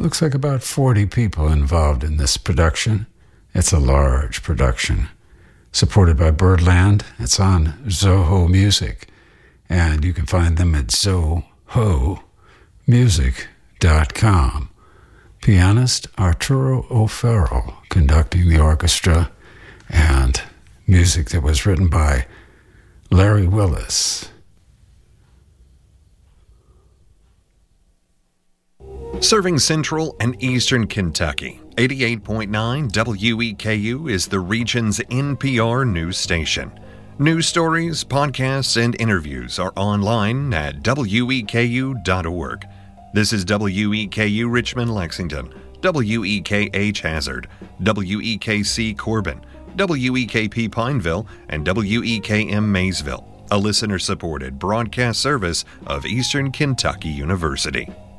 Looks like about 40 people involved in this production. It's a large production. Supported by Birdland. It's on Zoho Music. And you can find them at zohomusic.com. Pianist Arturo O'Farrell conducting the orchestra, and music that was written by Larry Willis. Serving Central and Eastern Kentucky, 88.9 WEKU is the region's NPR news station. News stories, podcasts, and interviews are online at weku.org. This is WEKU Richmond, Lexington, WEKH Hazard, WEKC Corbin, WEKP Pineville, and WEKM Maysville, a listener-supported broadcast service of Eastern Kentucky University.